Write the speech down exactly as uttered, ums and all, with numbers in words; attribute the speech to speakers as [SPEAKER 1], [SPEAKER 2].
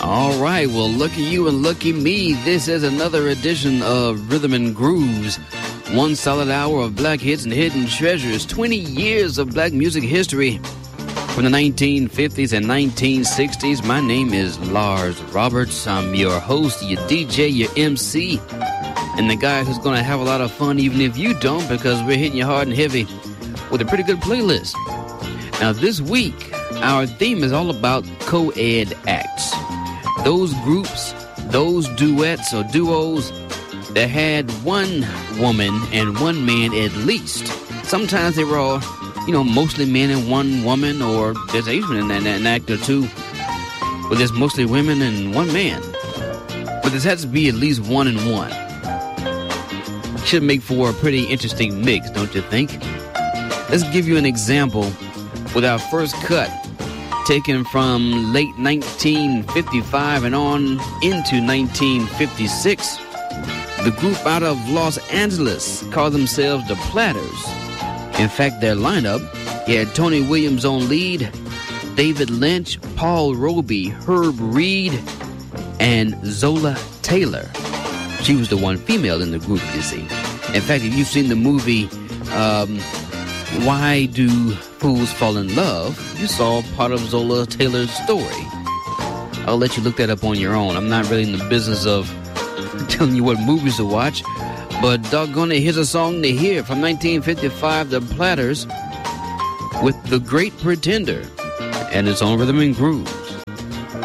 [SPEAKER 1] All right, well, lucky you and lucky me. This is another edition of Rhythm and Grooves. One solid hour of black hits and hidden treasures. twenty years of black music history from the nineteen fifties and nineteen sixties. My name is Lars Roberts. I'm your host, your D J, your M C, and the guy who's going to have a lot of fun even if you don't, because we're hitting you hard and heavy with a pretty good playlist. Now, this week, our theme is all about co-ed acts. Those groups, those duets or duos that had one woman and one man at least. Sometimes they were all, you know, mostly men and one woman, or there's even an, an act or two where there's mostly women and one man. But this has to be at least one and one. Should make for a pretty interesting mix, don't you think? Let's give you an example with our first cut, taken from late nineteen fifty-five and on into nineteen fifty-six. The group out of Los Angeles called themselves the Platters. In fact, their lineup, you had Tony Williams on lead, David Lynch, Paul Roby, Herb Reed, and Zola Taylor. She was the one female in the group, you see. In fact, if you've seen the movie um, Why Do Fools Fall in Love, you saw part of Zola Taylor's story. I'll let you look that up on your own. I'm not really in the business of telling you what movies to watch, but doggone it, here's a song to hear from nineteen fifty-five, The Platters, with The Great Pretender, and it's on Rhythm and Grooves.